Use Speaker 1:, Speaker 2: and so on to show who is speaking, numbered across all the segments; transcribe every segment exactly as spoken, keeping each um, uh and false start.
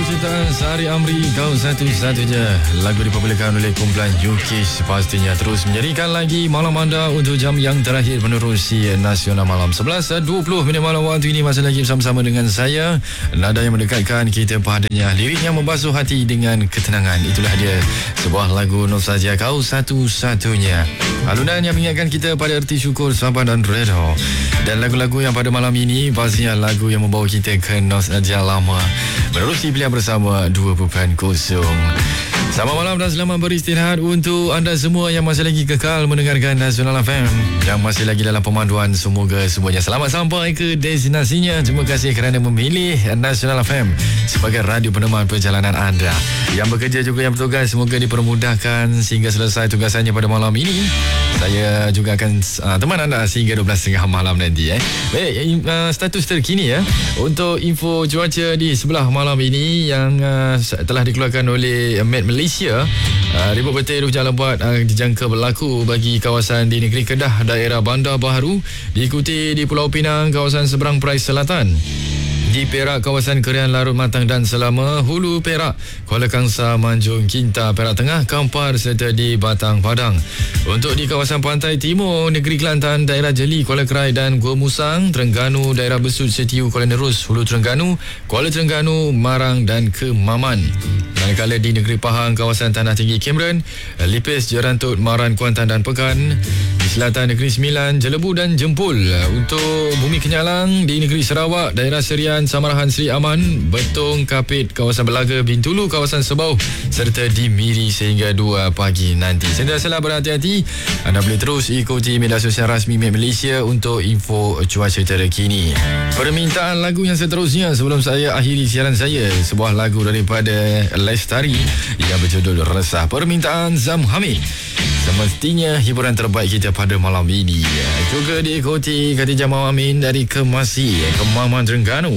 Speaker 1: ciptaan Sari Amri, kau satu-satunya. Lagu diperbolehkan oleh kumpulan Yukish, pastinya terus menjadikan lagi malam anda untuk jam yang terakhir menerusi Nasional Malam. sebelas dua puluh minit malam waktu ini masih lagi bersama-sama dengan saya. Nada yang mendekatkan kita padanya, lirik yang membasuh hati dengan ketenangan. Itulah dia, sebuah lagu nostalgia, kau satu-satunya. Alunan yang mengingatkan kita pada erti syukur, sabar dan redha. Dan lagu-lagu yang pada malam ini pastinya lagu yang membawa kita ke nostalgia lama. Menerusi pilihan bersama dua perpuluhan kosong. Selamat malam dan selamat beristirahat untuk anda semua yang masih lagi kekal mendengarkan Nasional F M, yang masih lagi dalam pemanduan. Semoga semuanya selamat sampai ke destinasinya. Terima kasih kerana memilih Nasional F M sebagai radio peneman perjalanan anda. Yang bekerja juga yang bertugas, semoga dipermudahkan sehingga selesai tugasannya pada malam ini. Saya juga akan uh, teman anda sehingga dua belas tiga puluh malam nanti. Eh. Baik, uh, status terkini ya untuk info cuaca di sebelah malam ini yang uh, telah dikeluarkan oleh Met Malaysia. Uh, ribut petir hujan lebat uh, dijangka berlaku bagi kawasan di negeri Kedah, daerah Bandar Baharu, diikuti di Pulau Pinang, kawasan seberang Perai Selatan. Di Perak, kawasan Kerian, Larut Matang dan Selama, Hulu Perak, Kuala Kangsar, Manjung, Kinta, Perak Tengah, Kampar serta di Batang Padang. Untuk di kawasan pantai timur, Negeri Kelantan, daerah Jeli, Kuala Kerai dan Gua Musang, Terengganu, daerah Besut, Setiu, Kuala Nerus, Hulu Terengganu, Kuala Terengganu, Marang dan Kemaman. Manakala di Negeri Pahang, kawasan Tanah Tinggi Cameron, Lipis, Jerantut, Maran, Kuantan dan Pekan. Di selatan Negeri Sembilan, Jelebu dan Jempol. Untuk Bumi Kenyalang, di Negeri Sarawak, daerah Serian, Samarahan, Seri Aman, Betong, Kapit, kawasan Belaga, Bintulu, kawasan Sebau serta di Miri sehingga dua pagi nanti. Sentiasalah berhati-hati. Anda boleh terus ikuti media sosial rasmi Met Malaysia untuk info cuaca terkini. Permintaan lagu yang seterusnya sebelum saya akhiri siaran saya, sebuah lagu daripada Lestari yang berjudul Resah. Permintaan Zam Hamid. Semestinya hiburan terbaik kita pada malam ini juga diikuti Khadijah Mawamin dari Kemasi, Kemaman, Terengganu.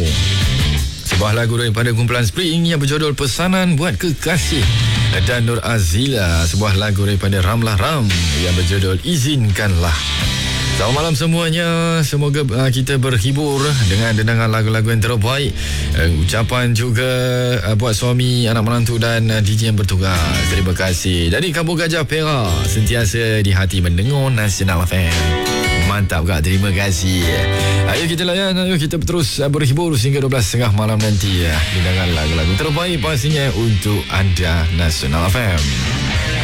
Speaker 1: Sebuah lagu daripada kumpulan Spring yang berjudul Pesanan Buat Kekasih. Dan Nur Azila, sebuah lagu daripada Ramlah Ram yang berjudul Izinkanlah. Selamat malam semuanya. Semoga uh, kita berhibur dengan dendangan lagu-lagu yang terbaik. Uh, ucapan juga uh, buat suami, anak menantu dan uh, D J yang bertugas. Terima kasih. Dari Kampung Gajah Perak, sentiasa di hati mendengar Nasional F M. Mantap kak, terima kasih. Ayo kita layan, ayo kita terus uh, berhibur sehingga dua belas tiga puluh malam nanti. Uh, dendangan lagu-lagu terbaik pastinya untuk anda Nasional F M.